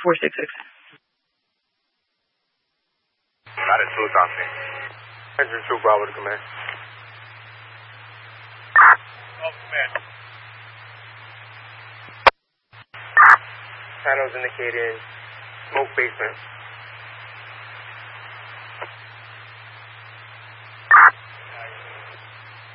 466. Not a truth on me. Engine 2 Bravo to command. Command. Panels indicating smoke basement.